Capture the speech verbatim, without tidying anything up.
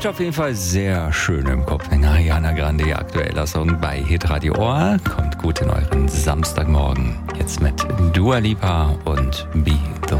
Bleibt auf jeden Fall sehr schön im Kopf. Ariana Grande, aktueller Song bei Hitradio Ohr. Kommt gut in euren Samstagmorgen. Jetzt mit Dua Lipa und Be The